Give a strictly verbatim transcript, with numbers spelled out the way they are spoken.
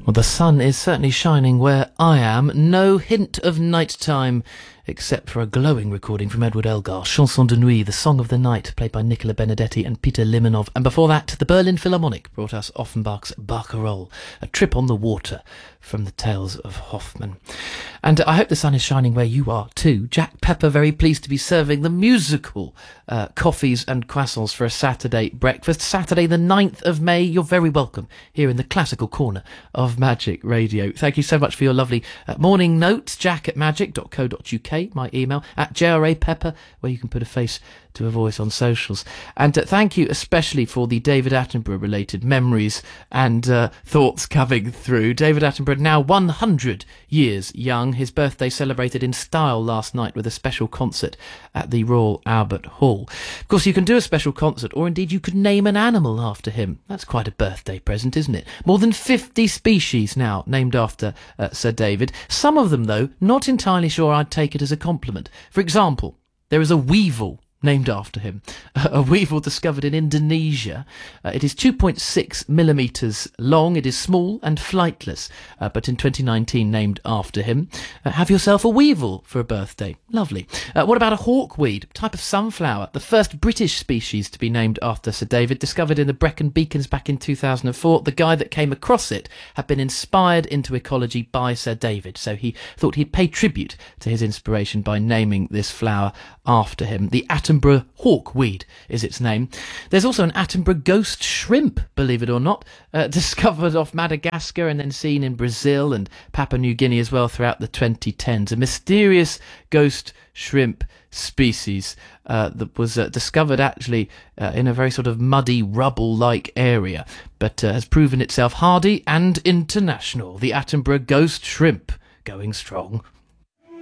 Well, the sun is certainly shining where I am. No hint of nighttime, except for a glowing recording from Edward Elgar, Chanson de Nuit, the Song of the Night, played by Nicola Benedetti and Peter Limonov. And before that, the Berlin Philharmonic brought us Offenbach's Barcarolle, a trip on the water from the Tales of Hoffmann. And I hope the sun is shining where you are too. Jack Pepper, very pleased to be serving the musical uh, coffees and croissants for a Saturday breakfast. Saturday the ninth of May. You're very welcome here in the classical corner of Magic Radio. Thank you so much for your lovely uh, morning notes. Jack at magic dot co dot uk, my email, at J R A Pepper, where you can put a face to a voice on socials. And uh, thank you especially for the David Attenborough related memories and uh, thoughts coming through. David Attenborough, now one hundred years young. His birthday celebrated in style last night with a special concert at the Royal Albert Hall. Of course, you can do a special concert, or indeed you could name an animal after him. That's quite a birthday present, isn't it? More than fifty species now named after uh, Sir David. Some of them, though, not entirely sure I'd take it as a compliment. For example, there is a weevil named after him, a weevil discovered in Indonesia. Uh, it is two point six millimetres long. It is small and flightless, uh, but in twenty nineteen named after him. Uh, have yourself a weevil for a birthday. Lovely. Uh, what about a hawkweed, type of sunflower, the first British species to be named after Sir David, discovered in the Brecon Beacons back in two thousand four. The guy that came across it had been inspired into ecology by Sir David, so he thought he'd pay tribute to his inspiration by naming this flower after him. The Attenborough hawkweed is its name. There's also an Attenborough ghost shrimp, believe it or not, uh, discovered off Madagascar and then seen in Brazil and Papua New Guinea as well throughout the twenty tens. A mysterious ghost shrimp species uh, that was uh, discovered actually uh, in a very sort of muddy rubble-like area, but uh, has proven itself hardy and international. The Attenborough ghost shrimp, going strong.